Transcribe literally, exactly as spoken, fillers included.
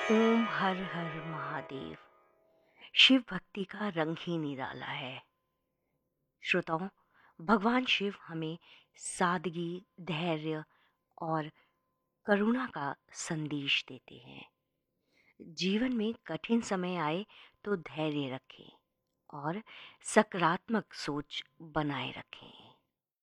ओम हर हर महादेव। शिव भक्ति का रंग ही निराला है। श्रोताओं, भगवान शिव हमें सादगी, धैर्य और करुणा का संदेश देते हैं। जीवन में कठिन समय आए तो धैर्य रखें और सकारात्मक सोच बनाए रखें।